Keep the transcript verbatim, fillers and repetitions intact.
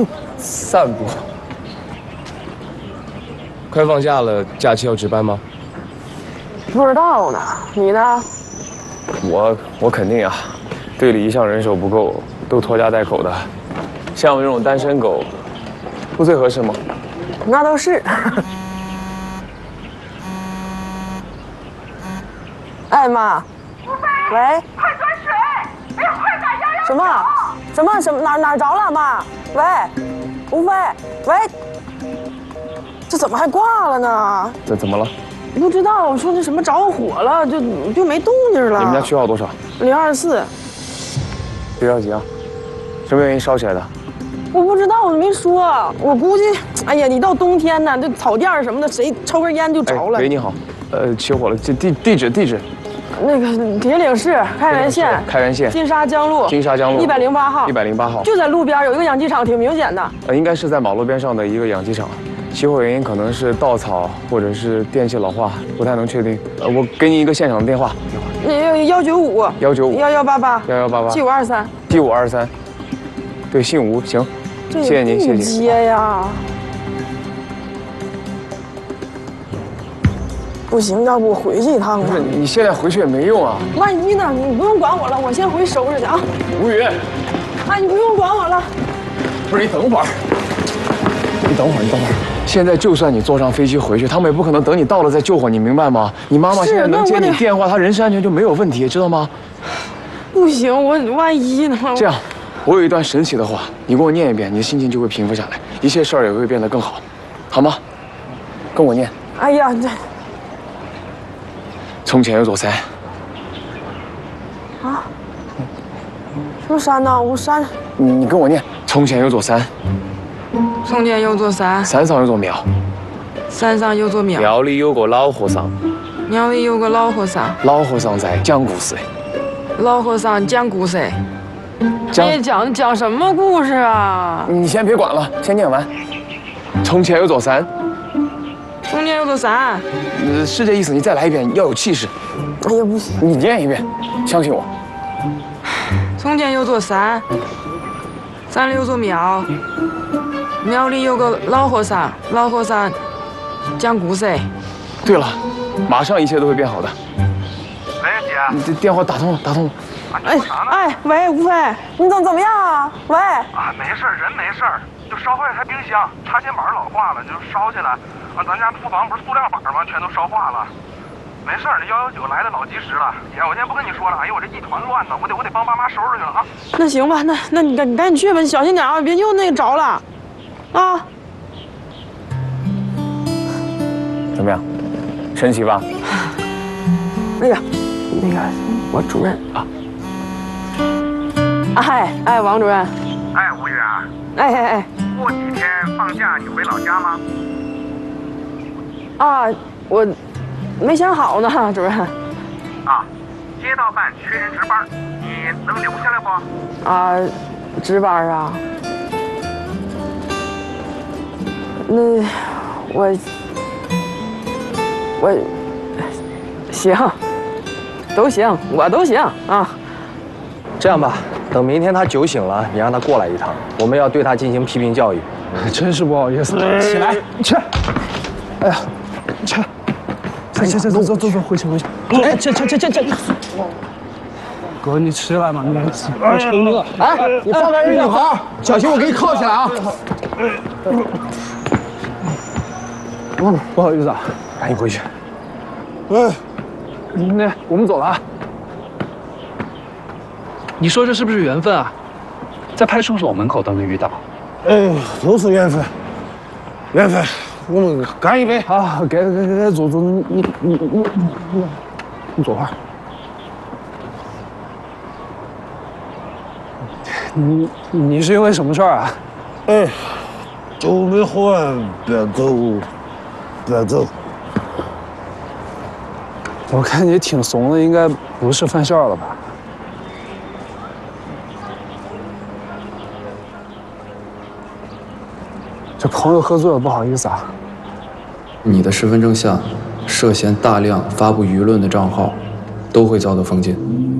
散步。快放假了，假期要值班吗？ 不知道呢，你呢？ 我我肯定啊，队里一向人手不够，都拖家带口的，像我这种单身狗，不最合适吗？ 那倒是。哎妈，喂， 快端水！哎呀，快大家要什么？什么什么哪哪着了妈？喂，吴飞，喂，这怎么还挂了呢？ 这怎么了？ 不知道，我说那什么着火了，就就没动静了。 你们家区号多少？ 零二四。 别着急啊，什么原因烧起来的？ 我不知道，我没说。我估计，哎呀，你到冬天呢，这草甸什么的，谁抽根烟就着了。 喂，你好，呃，起火了，这地地址地址。 那个铁岭市开原县， 开原县金沙江路， 金沙江路一百零八号， 一百零八号， 就在路边有一个养鸡场，挺明显的。 呃，应该是在马路边上的一个养鸡场。起火原因可能是稻草或者是电器老化，不太能确定。呃，我给你一个现场的电话， 那幺九五幺九五幺幺八八幺幺八八七五二三七五二三，对，姓吴，行，谢谢您，谢谢。 接呀。不行，要不我回去一趟吧。 不是，你现在回去也没用啊。 万一呢？你不用管我了，我先回去收拾去啊。 吴宇， 哎，你不用管我了。 不是，你等会儿，你等会儿，你等会儿。现在就算你坐上飞机回去，他们也不可能等你到了再救火，你明白吗？你妈妈现在能接你电话，她人身安全就没有问题，知道吗？ 不行，我万一呢？ 这样，我有一段神奇的话，你给我念一遍，你的心情就会平复下来，一切事儿也会变得更好，好吗？跟我念。 哎呀，这。 从前有座山。 啊？什么山呢？我山。 你你跟我念。从前有座山。 从前有座山。 山上有座庙。 山上有座庙。 庙里有个老和尚。 庙里有个老和尚。 老和尚在讲故事。 老和尚讲故事。 讲哎，讲讲什么故事啊？ 你先别管了，先念完。从前有座山。 从前有座山， 呃，是这意思。你再来一遍，要有气势。 哎呀，不行！ 你念一遍，相信我。 从前有座山，山里有座庙，庙里有个老和尚，老和尚讲故事。 对了，马上一切都会变好的。 喂，姐， 你这电话打通了，打通了。 哎哎，喂，吴飞，你怎么怎么样啊？喂。 啊，没事儿，人没事儿，就烧坏了台冰箱，插线板老化了，就烧起来。啊，咱家厨房不是塑料板吗？全都烧化了。没事儿，那幺幺九来的老及时了。姐，我先不跟你说了，哎呦，我这一团乱呢，我得我得帮爸妈收拾去了啊。 那行吧，那那你赶你赶紧去吧，你小心点啊，别又那个着了，啊。 怎么样？神奇吧？ 那个，那个，我主任啊。哎哎，王主任。 哎，吴宇啊。 哎哎哎。 过几天放假你回老家吗？ 啊，我没想好呢，主任。 啊，街道办缺人值班，你能留下来不？ 啊，值班啊？那我我行，都行，我都行啊。 这样吧，等明天他酒醒了，你让他过来一趟，我们要对他进行批评教育。 真是不好意思，起来，去。哎呀，去。走走走走走走，回去回去。哎，这这这这这。哥，你起来嘛，你别撑着。 哎，你放开人女孩，小心我给你铐起来啊！ 嗯，不好意思啊， 赶紧回去。 哎，那我们走了啊。你说这是不是缘分啊？在派出所门口都能遇到。 哎，都是缘分，缘分。我们干一杯。 好，给给给给，坐坐，你你你你你，你坐会儿。你你是因为什么事儿啊？ 哎，酒没喝完，别走，别走。 我看你挺怂的，应该不是犯事儿了吧？这朋友喝醉了，不好意思啊。 你的身份证下涉嫌大量发布舆论的账号，都会遭到封禁。